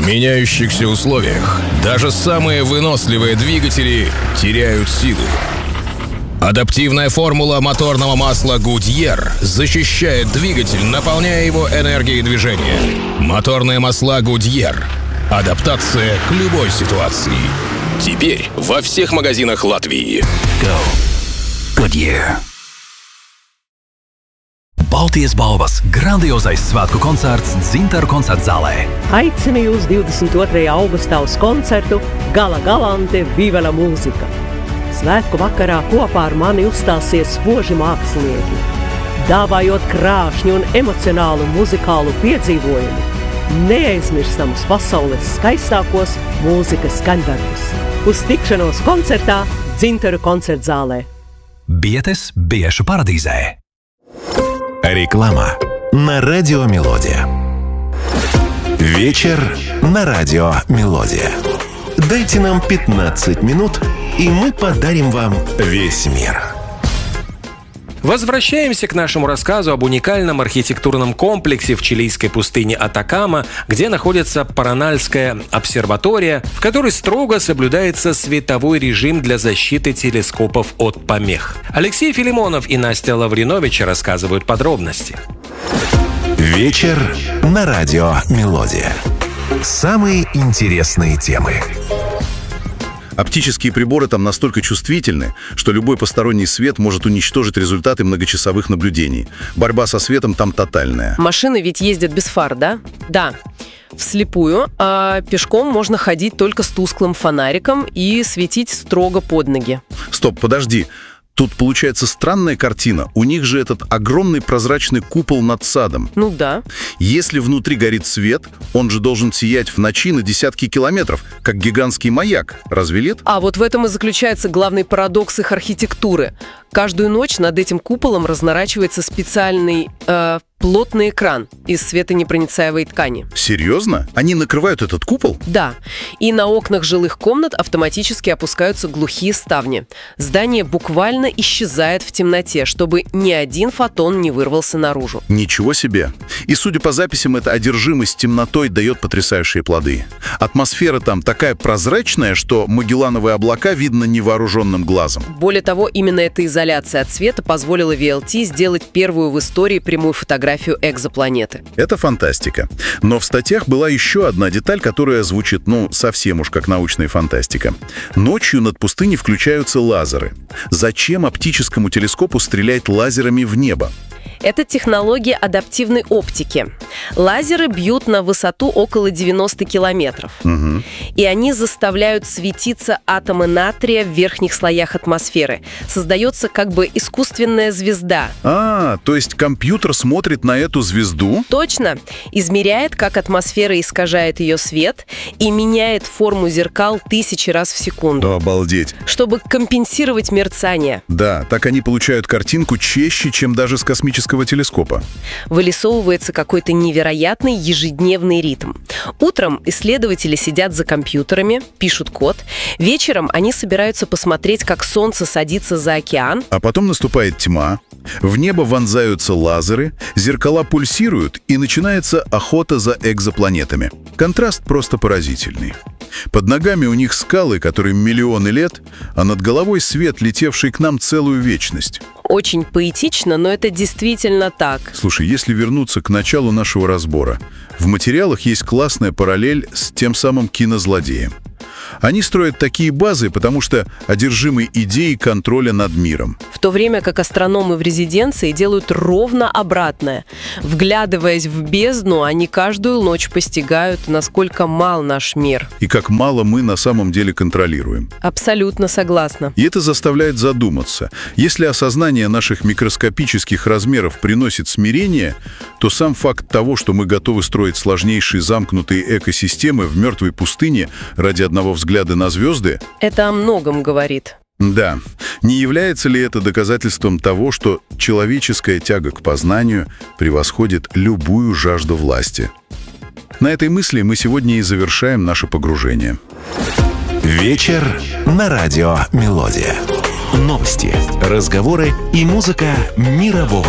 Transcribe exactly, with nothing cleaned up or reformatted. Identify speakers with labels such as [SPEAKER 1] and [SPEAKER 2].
[SPEAKER 1] меняющихся условиях даже самые выносливые двигатели теряют силу. Адаптивная формула моторного масла Goodyear защищает двигатель, наполняя его энергией движения. Моторные масла Goodyear. Адаптация к любой ситуации. Теперь во всех магазинах Латвии.
[SPEAKER 2] Go. Goodyear. Baltijas balvas grandiozais svētku koncerts Dzintaru koncerta zālē.
[SPEAKER 3] Aicinu jūs divdesmit otrajā augustā uz koncertu Gala Galante Vivela mūzika. Svētku vakarā kopā ar mani uzstāsies spoži mākslinieki, dāvājot krāšņu un emocionālu muzikālu piedzīvojumu, neaizmirstamus pasaules skaistākos mūzikas skaņdarbus. Uz tikšanos koncertā Dzintaru koncerta zālē.
[SPEAKER 2] Bietes biešu paradīzē.
[SPEAKER 4] Реклама на радио «Мелодия». Вечер на радио «Мелодия». Дайте нам пятнадцать минут, и мы подарим вам весь мир.
[SPEAKER 5] Возвращаемся к нашему рассказу об уникальном архитектурном комплексе в чилийской пустыне Атакама, где находится Паранальская обсерватория, в которой строго соблюдается световой режим для защиты телескопов от помех. Алексей Филимонов и Настя Лавринович рассказывают подробности.
[SPEAKER 4] Вечер на радио «Мелодия». Самые интересные темы.
[SPEAKER 6] Оптические приборы там настолько чувствительны, что любой посторонний свет может уничтожить результаты многочасовых наблюдений. Борьба со светом там тотальная.
[SPEAKER 7] Машины ведь ездят без фар, да? Да. Вслепую, а пешком можно ходить только с тусклым фонариком и светить строго под ноги.
[SPEAKER 6] Стоп, подожди. Тут получается странная картина. У них же этот огромный прозрачный купол над садом.
[SPEAKER 7] Ну да.
[SPEAKER 6] Если внутри горит свет, он же должен сиять в ночи на десятки километров, как гигантский маяк. Разве нет?
[SPEAKER 7] А вот в этом и заключается главный парадокс их архитектуры. Каждую ночь над этим куполом разнорачивается специальный э, плотный экран из светонепроницаемой ткани.
[SPEAKER 6] Серьезно? Они накрывают этот купол?
[SPEAKER 7] Да. И на окнах жилых комнат автоматически опускаются глухие ставни. Здание буквально исчезает в темноте, чтобы ни один фотон не вырвался наружу.
[SPEAKER 6] Ничего себе. И, судя по записям, эта одержимость темнотой дает потрясающие плоды. Атмосфера там такая прозрачная, что Магеллановые облака видно невооруженным глазом.
[SPEAKER 7] Более того, именно эта изоляция Изоляция от света позволила ви эл ти сделать первую в истории прямую фотографию экзопланеты.
[SPEAKER 6] Это фантастика. Но в статьях была еще одна деталь, которая звучит, ну, совсем уж как научная фантастика. Ночью над пустыней включаются лазеры. Зачем оптическому телескопу стрелять лазерами в небо?
[SPEAKER 7] Это технология адаптивной оптики. Лазеры бьют на высоту около девяноста километров.
[SPEAKER 6] Угу.
[SPEAKER 7] И они заставляют светиться атомы натрия в верхних слоях атмосферы. Создается как бы искусственная звезда.
[SPEAKER 6] А, то есть компьютер смотрит на эту звезду?
[SPEAKER 7] Точно. Измеряет, как атмосфера искажает ее свет и меняет форму зеркал тысячи раз в секунду.
[SPEAKER 6] Обалдеть.
[SPEAKER 7] Чтобы компенсировать мерцание.
[SPEAKER 6] Да, так они получают картинку чище, чем даже с космического телескопа.
[SPEAKER 7] Вырисовывается какой-то невероятный ежедневный ритм. Утром исследователи сидят за компьютерами, пишут код. Вечером они собираются посмотреть, как солнце садится за океан.
[SPEAKER 6] А потом наступает тьма, в небо вонзаются лазеры, зеркала пульсируют, и начинается охота за экзопланетами. Контраст просто поразительный. Под ногами у них скалы, которые миллионы лет, а над головой свет, летевший к нам целую вечность.
[SPEAKER 7] Очень поэтично, но это действительно так.
[SPEAKER 6] Слушай, если вернуться к началу нашего разбора, в материалах есть классная параллель с тем самым кинозлодеем. Они строят такие базы, потому что одержимы идеей контроля над миром.
[SPEAKER 7] В то время как астрономы в резиденции делают ровно обратное. Вглядываясь в бездну, они каждую ночь постигают, насколько мал наш мир.
[SPEAKER 6] И как мало мы на самом деле контролируем.
[SPEAKER 7] Абсолютно согласна.
[SPEAKER 6] И это заставляет задуматься. Если осознание наших микроскопических размеров приносит смирение, то сам факт того, что мы готовы строить сложнейшие замкнутые экосистемы в мертвой пустыне ради одного взгляда на звезды...
[SPEAKER 7] Это о многом говорит.
[SPEAKER 6] Да. Не является ли это доказательством того, что человеческая тяга к познанию превосходит любую жажду власти? На этой мысли мы сегодня и завершаем наше погружение.
[SPEAKER 4] Вечер на радио «Мелодия». Новости, разговоры и музыка мирового